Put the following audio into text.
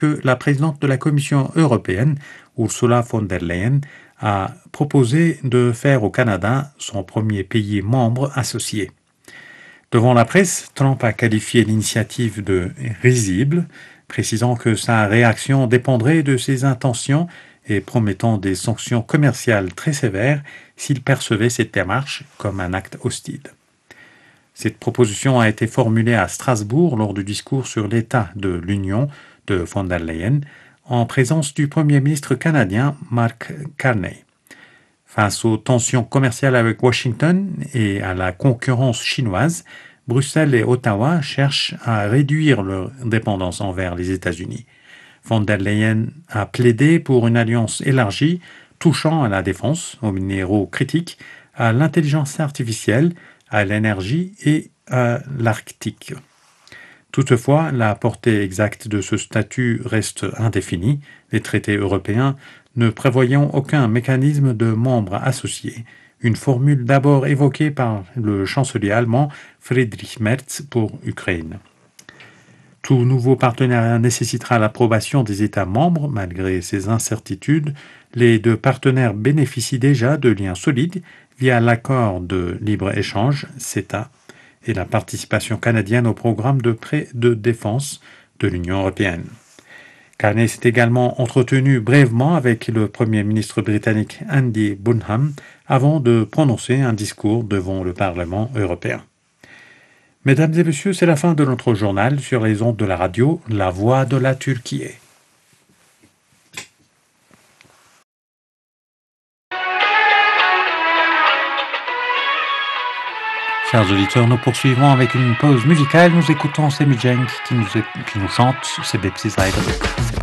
que la présidente de la Commission européenne, Ursula von der Leyen, a proposé de faire au Canada son premier pays membre associé. Devant la presse, Trump a qualifié l'initiative de risible, précisant que sa réaction dépendrait de ses intentions et promettant des sanctions commerciales très sévères s'il percevait cette démarche comme un acte hostile. Cette proposition a été formulée à Strasbourg lors du discours sur l'état de l'Union de von der Leyen, en présence du Premier ministre canadien Mark Carney. Face aux tensions commerciales avec Washington et à la concurrence chinoise, Bruxelles et Ottawa cherchent à réduire leur dépendance envers les États-Unis. Von der Leyen a plaidé pour une alliance élargie touchant à la défense, aux minéraux critiques, à l'intelligence artificielle, à l'énergie et à l'Arctique. Toutefois, la portée exacte de ce statut reste indéfinie, les traités européens ne prévoyant aucun mécanisme de membre associé, une formule d'abord évoquée par le chancelier allemand Friedrich Merz pour Ukraine. Tout nouveau partenariat nécessitera l'approbation des États membres. Malgré ces incertitudes, les deux partenaires bénéficient déjà de liens solides via l'accord de libre-échange CETA et la participation canadienne au programme de prêt de défense de l'Union européenne. Carney s'est également entretenu brièvement avec le Premier ministre britannique Andy Burnham avant de prononcer un discours devant le Parlement européen. Mesdames et messieurs, c'est la fin de notre journal sur les ondes de la radio La Voix de la Turquie. Chers auditeurs, nous poursuivons avec une pause musicale. Nous écoutons Semih Cenk qui nous chante Sebepsiz Ayrılık.